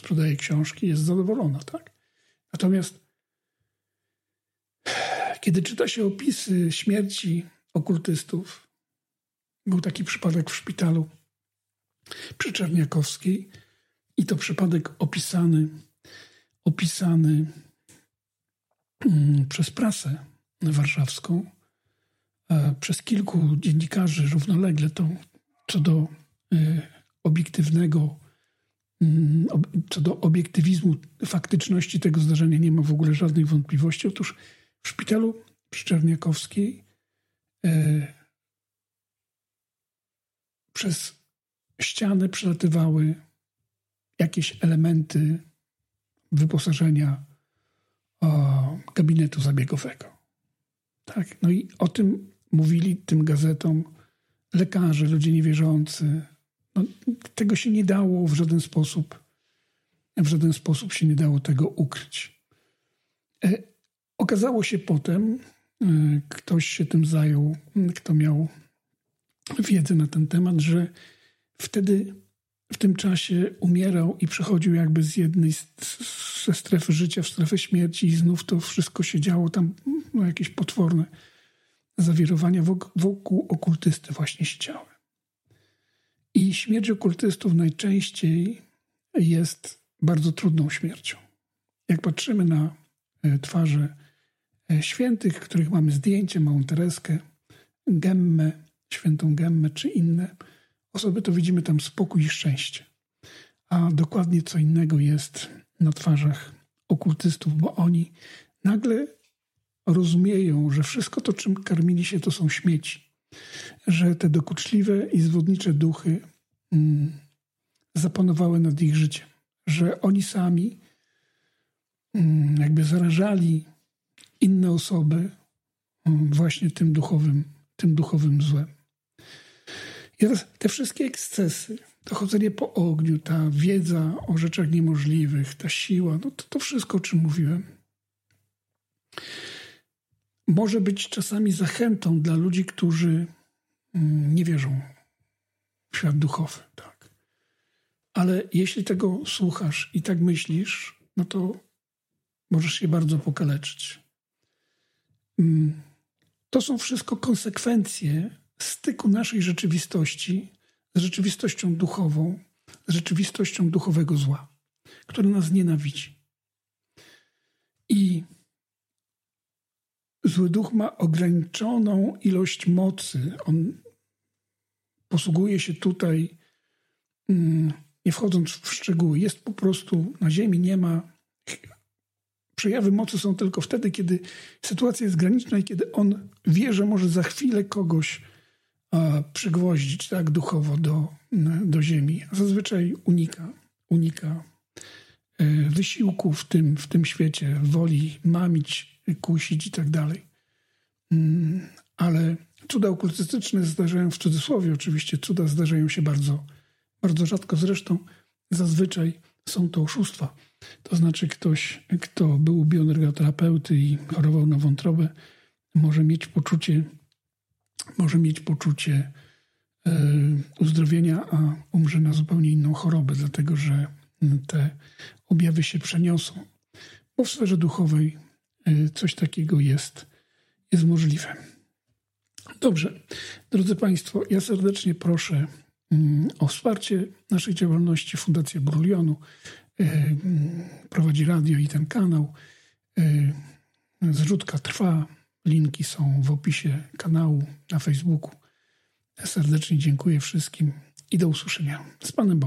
sprzedaje książki, jest zadowolona, tak? Natomiast kiedy czyta się opisy śmierci okultystów, był taki przypadek w szpitalu przy Czerniakowskiej i to przypadek opisany przez prasę warszawską, przez kilku dziennikarzy równolegle, to co do obiektywizmu faktyczności tego zdarzenia nie ma w ogóle żadnych wątpliwości. Otóż w szpitalu przy Czerniakowskiej przez ścianę przelatywały jakieś elementy wyposażenia gabinetu zabiegowego. Tak? No i o tym mówili tym gazetom lekarze, ludzie niewierzący. No, tego się nie dało w żaden sposób się nie dało tego ukryć. Okazało się potem, ktoś się tym zajął, kto miał wiedzę na ten temat, że wtedy w tym czasie umierał i przechodził jakby z jednej ze strefy życia w strefę śmierci i znów to wszystko się działo tam, jakieś potworne zawirowania wokół okultysty właśnie się działy. I śmierć okultystów najczęściej jest bardzo trudną śmiercią. Jak patrzymy na twarze świętych, których mamy zdjęcie, małą Tereskę, Gemmę, świętą Gemmę czy inne osoby, to widzimy tam spokój i szczęście. A dokładnie co innego jest na twarzach okultystów, bo oni nagle rozumieją, że wszystko to, czym karmili się, to są śmieci. Że te dokuczliwe i zwodnicze duchy zapanowały nad ich życiem. Że oni sami jakby zarażali inne osoby właśnie tym duchowym złem. I teraz te wszystkie ekscesy, to chodzenie po ogniu, ta wiedza o rzeczach niemożliwych, ta siła, no to wszystko, o czym mówiłem, może być czasami zachętą dla ludzi, którzy nie wierzą w świat duchowy. Tak. Ale jeśli tego słuchasz i tak myślisz, no to możesz się bardzo pokaleczyć. To są wszystko konsekwencje styku naszej rzeczywistości z rzeczywistością duchową, z rzeczywistością duchowego zła, które nas nienawidzi. I zły duch ma ograniczoną ilość mocy. On posługuje się tutaj, nie wchodząc w szczegóły, jest po prostu na ziemi, nie ma. Przejawy mocy są tylko wtedy, kiedy sytuacja jest graniczna i kiedy on wie, że może za chwilę kogoś przygwoździć tak duchowo do ziemi. A zazwyczaj unika wysiłku w tym świecie, woli mamić, kusić i tak dalej. Ale cuda okultystyczne zdarzają, w cudzysłowie oczywiście, cuda zdarzają się bardzo, bardzo rzadko. Zresztą zazwyczaj są to oszustwa. To znaczy ktoś, kto był u bioenergoterapeuty i chorował na wątrobę, może mieć poczucie uzdrowienia, a umrze na zupełnie inną chorobę, dlatego że te objawy się przeniosą. Bo w sferze duchowej coś takiego jest możliwe. Dobrze, drodzy Państwo, ja serdecznie proszę o wsparcie naszej działalności. Fundacja Brulionu prowadzi radio i ten kanał. Zrzutka trwa. Linki są w opisie kanału na Facebooku. Serdecznie dziękuję wszystkim i do usłyszenia. Z Panem Bogiem.